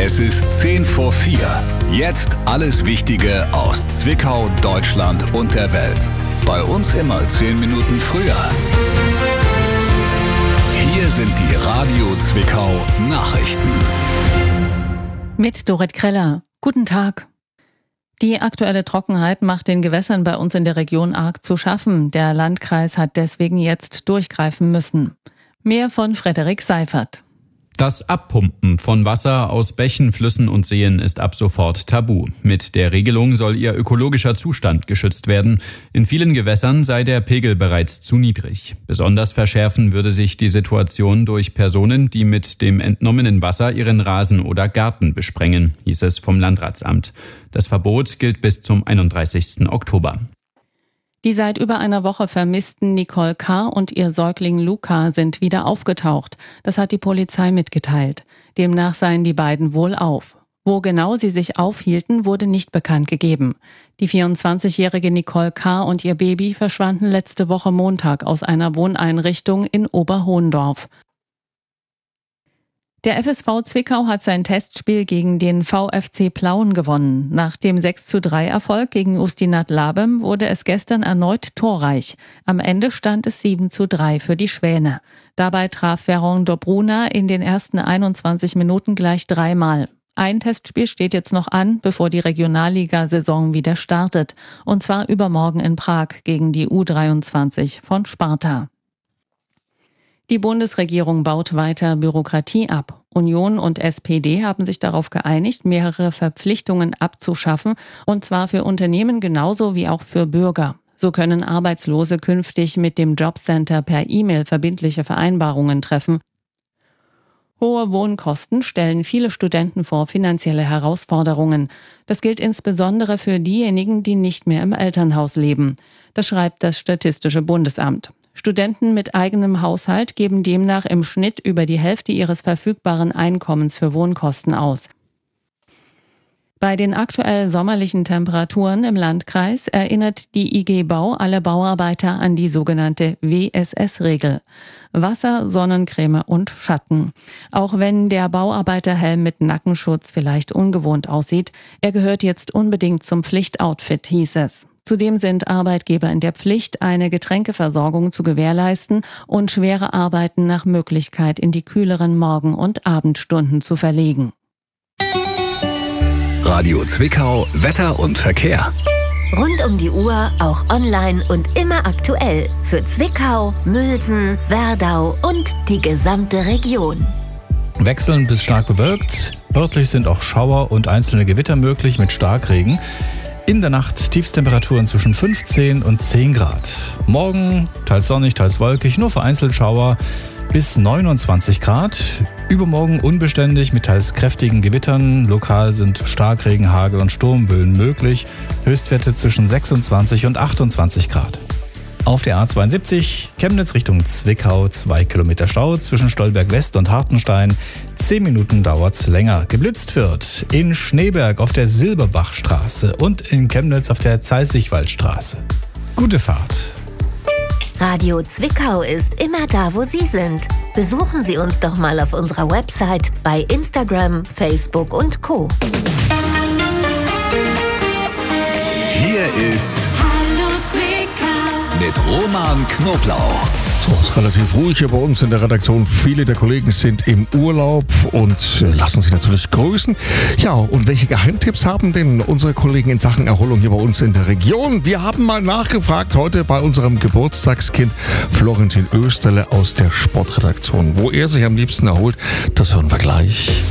Es ist 10 vor 4. Jetzt alles Wichtige aus Zwickau, Deutschland und der Welt. Bei uns immer 10 Minuten früher. Hier sind die Radio Zwickau Nachrichten. Mit Dorrit Kreller. Guten Tag. Die aktuelle Trockenheit macht den Gewässern bei uns in der Region arg zu schaffen. Der Landkreis hat deswegen jetzt durchgreifen müssen. Mehr von Frederik Seifert. Das Abpumpen von Wasser aus Bächen, Flüssen und Seen ist ab sofort tabu. Mit der Regelung soll ihr ökologischer Zustand geschützt werden. In vielen Gewässern sei der Pegel bereits zu niedrig. Besonders verschärfen würde sich die Situation durch Personen, die mit dem entnommenen Wasser ihren Rasen oder Garten besprengen, hieß es vom Landratsamt. Das Verbot gilt bis zum 31. Oktober. Die seit über einer Woche vermissten Nicole K. und ihr Säugling Luca sind wieder aufgetaucht. Das hat die Polizei mitgeteilt. Demnach seien die beiden wohlauf. Wo genau sie sich aufhielten, wurde nicht bekannt gegeben. Die 24-jährige Nicole K. und ihr Baby verschwanden letzte Woche Montag aus einer Wohneinrichtung in Oberhohendorf. Der FSV Zwickau hat sein Testspiel gegen den VfC Plauen gewonnen. Nach dem 6:3-Erfolg gegen Ustinat Labem wurde es gestern erneut torreich. Am Ende stand es 7:3 für die Schwäne. Dabei traf Veron Dobruna in den ersten 21 Minuten gleich 3-mal. Ein Testspiel steht jetzt noch an, bevor die Regionalliga-Saison wieder startet. Und zwar übermorgen in Prag gegen die U23 von Sparta. Die Bundesregierung baut weiter Bürokratie ab. Union und SPD haben sich darauf geeinigt, mehrere Verpflichtungen abzuschaffen, und zwar für Unternehmen genauso wie auch für Bürger. So können Arbeitslose künftig mit dem Jobcenter per E-Mail verbindliche Vereinbarungen treffen. Hohe Wohnkosten stellen viele Studenten vor finanzielle Herausforderungen. Das gilt insbesondere für diejenigen, die nicht mehr im Elternhaus leben. Das schreibt das Statistische Bundesamt. Studenten mit eigenem Haushalt geben demnach im Schnitt über die Hälfte ihres verfügbaren Einkommens für Wohnkosten aus. Bei den aktuell sommerlichen Temperaturen im Landkreis erinnert die IG Bau alle Bauarbeiter an die sogenannte WSS-Regel. Wasser, Sonnencreme und Schatten. Auch wenn der Bauarbeiterhelm mit Nackenschutz vielleicht ungewohnt aussieht, er gehört jetzt unbedingt zum Pflichtoutfit, hieß es. Zudem sind Arbeitgeber in der Pflicht, eine Getränkeversorgung zu gewährleisten und schwere Arbeiten nach Möglichkeit in die kühleren Morgen- und Abendstunden zu verlegen. Radio Zwickau, Wetter und Verkehr. Rund um die Uhr, auch online und immer aktuell. Für Zwickau, Mülsen, Werdau und die gesamte Region. Wechselnd bis stark bewölkt. Örtlich sind auch Schauer und einzelne Gewitter möglich mit Starkregen. In der Nacht Tiefstemperaturen zwischen 15 und 10 Grad. Morgen teils sonnig, teils wolkig, nur vereinzelt Schauer bis 29 Grad. Übermorgen unbeständig mit teils kräftigen Gewittern. Lokal sind Starkregen, Hagel und Sturmböen möglich. Höchstwerte zwischen 26 und 28 Grad. Auf der A72 Chemnitz Richtung Zwickau 2 Kilometer Stau zwischen Stolberg West und Hartenstein. 10 Minuten dauert's länger. Geblitzt wird in Schneeberg auf der Silberbachstraße und in Chemnitz auf der Zeißigwaldstraße. Gute Fahrt. Radio Zwickau ist immer da, wo Sie sind. Besuchen Sie uns doch mal auf unserer Website, bei Instagram, Facebook und Co. Hier ist mit Roman Knoblauch. So, es ist relativ ruhig hier bei uns in der Redaktion. Viele der Kollegen sind im Urlaub und lassen sich natürlich grüßen. Ja, und welche Geheimtipps haben denn unsere Kollegen in Sachen Erholung hier bei uns in der Region? Wir haben mal nachgefragt heute bei unserem Geburtstagskind Florentin Österle aus der Sportredaktion. Wo er sich am liebsten erholt, das hören wir gleich.